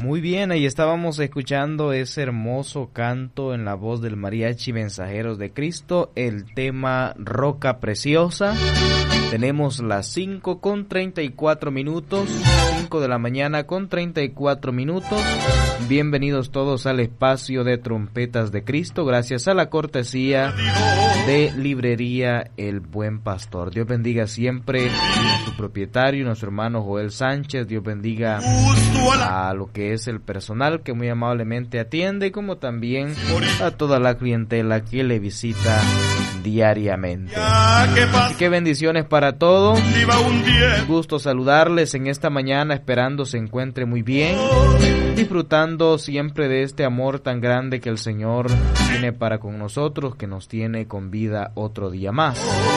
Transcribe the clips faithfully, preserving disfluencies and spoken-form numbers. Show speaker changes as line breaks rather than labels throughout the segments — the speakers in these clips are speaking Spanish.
Muy bien, ahí estábamos escuchando ese hermoso canto en la voz del Mariachi Mensajeros de Cristo, el tema Roca Preciosa. Tenemos las cinco con treinta y cuatro minutos, cinco de la mañana con treinta y cuatro minutos. Bienvenidos todos al espacio de Trompetas de Cristo, gracias a la cortesía de Librería El Buen Pastor. Dios bendiga siempre a su propietario, nuestro hermano Joel Sánchez. Dios bendiga a lo que es el personal que muy amablemente atiende, como también a toda la clientela que le visita diariamente. Así que bendiciones para todos. Un gusto saludarles en esta mañana, esperando se encuentre muy bien, disfrutando siempre de este amor tan grande que el Señor tiene para con nosotros, que nos tiene con vida otro día más.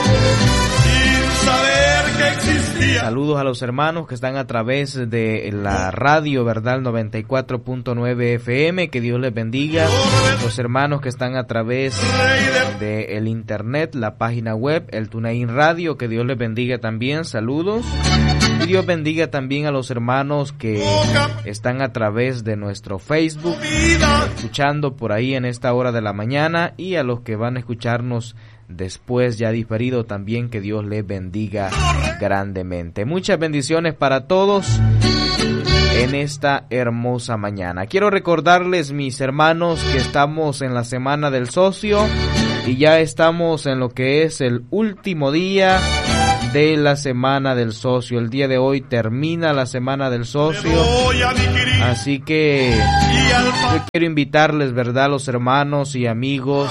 Saludos a los hermanos que están a través de la radio, ¿verdad? noventa y cuatro punto nueve F M, que Dios les bendiga. Los hermanos que están a través de el internet, la página web, el TuneIn Radio, que Dios les bendiga también. Saludos. Y Dios bendiga también a los hermanos que están a través de nuestro Facebook, escuchando por ahí en esta hora de la mañana, y a los que van a escucharnos después ya diferido también, que Dios les bendiga grandemente. Muchas bendiciones para todos en esta hermosa mañana. Quiero recordarles, mis hermanos, que estamos en la Semana del Socio y ya estamos en lo que es el último día de la Semana del Socio. El día de hoy termina la Semana del Socio, así que yo quiero invitarles, ¿verdad?, los hermanos y amigos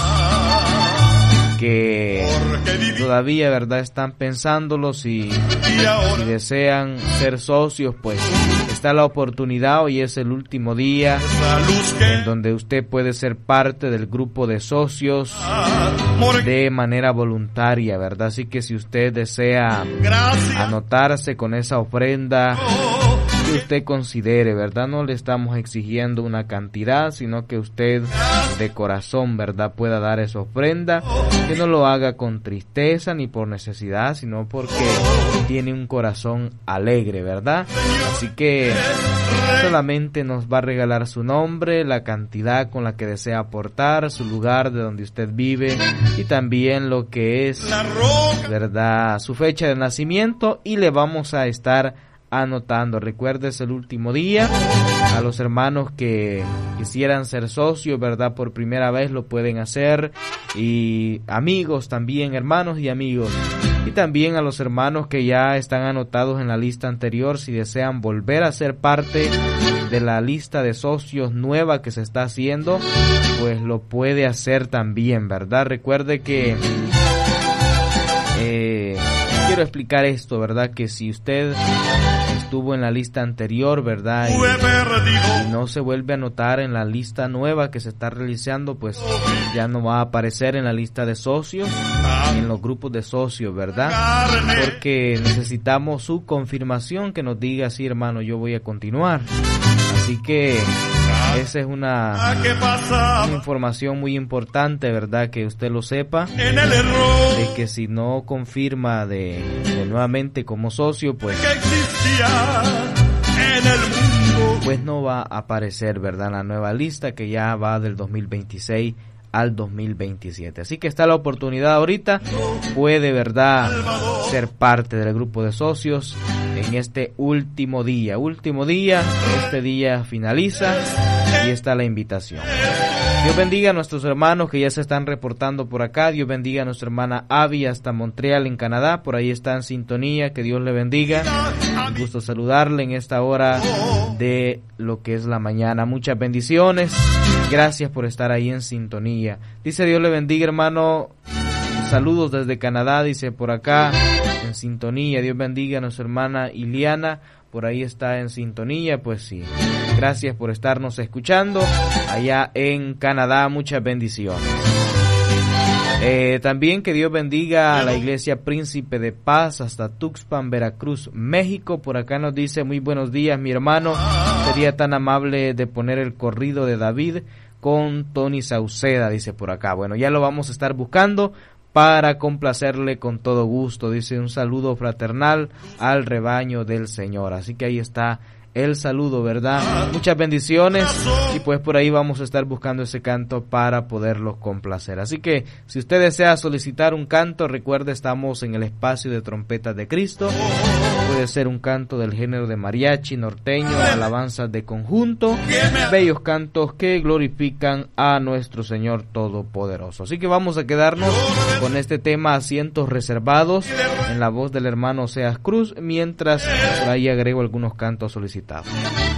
que todavía, ¿verdad?, están pensándolo, si, si desean ser socios, pues está la oportunidad. Hoy es el último día en donde usted puede ser parte del grupo de socios de manera voluntaria, ¿verdad? Así que si usted desea anotarse con esa ofrenda que usted considere, ¿verdad? No le estamos exigiendo una cantidad, sino que usted de corazón, ¿verdad?, pueda dar esa ofrenda, que no lo haga con tristeza ni por necesidad, sino porque tiene un corazón alegre, ¿verdad? Así que solamente nos va a regalar su nombre, la cantidad con la que desea aportar, su lugar de donde usted vive y también lo que es, ¿verdad?, su fecha de nacimiento, y le vamos a estar anotando. Recuerde, es el último día. A los hermanos que quisieran ser socios, ¿verdad?, por primera vez lo pueden hacer, y amigos también, hermanos y amigos, y también a los hermanos que ya están anotados en la lista anterior, si desean volver a ser parte de la lista de socios nueva que se está haciendo, pues lo puede hacer también, ¿verdad? Recuerde que eh, quiero explicar esto, ¿verdad?, que si usted estuvo en la lista anterior, ¿verdad?, y, y no se vuelve a anotar en la lista nueva que se está realizando, pues ya no va a aparecer en la lista de socios, en los grupos de socios, ¿verdad? Porque necesitamos su confirmación, que nos diga, sí, hermano, yo voy a continuar. Así que esa es una, una información muy importante, ¿verdad?, que usted lo sepa, de que si no confirma de, de nuevamente como socio, pues pues no va a aparecer, ¿verdad?, en la nueva lista que ya va del dos mil veintiséis al dos mil veintisiete. Así que está la oportunidad ahorita, puede, ¿verdad?, ser parte del grupo de socios en este último día. Último día, este día finaliza y está la invitación. Dios bendiga a nuestros hermanos que ya se están reportando por acá. Dios bendiga a nuestra hermana Avi hasta Montreal, en Canadá. Por ahí está en sintonía. Que Dios le bendiga. Un gusto saludarle en esta hora de lo que es la mañana. Muchas bendiciones. Gracias por estar ahí en sintonía. Dice Dios le bendiga, hermano. Saludos desde Canadá, dice por acá, en sintonía. Dios bendiga a nuestra hermana Iliana. Por ahí está en sintonía, pues sí. Gracias por estarnos escuchando allá en Canadá. Muchas bendiciones. Eh, también que Dios bendiga a la Iglesia Príncipe de Paz hasta Tuxpan, Veracruz, México. Por acá nos dice, muy buenos días, mi hermano. Sería tan amable de poner el corrido de David con Tony Sauceda, dice por acá. Bueno, ya lo vamos a estar buscando para complacerle con todo gusto. Dice un saludo fraternal al rebaño del Señor. Así que ahí está el saludo, ¿verdad? Muchas bendiciones y pues por ahí vamos a estar buscando ese canto para poderlos complacer. Así que si usted desea solicitar un canto, recuerde, estamos en el espacio de Trompetas de Cristo. Puede ser un canto del género de mariachi, norteño, alabanzas de conjunto, bellos cantos que glorifican a nuestro Señor Todopoderoso. Así que vamos a quedarnos con este tema, Asientos Reservados, en la voz del hermano Oseas Cruz, mientras por ahí agrego algunos cantos solicitados.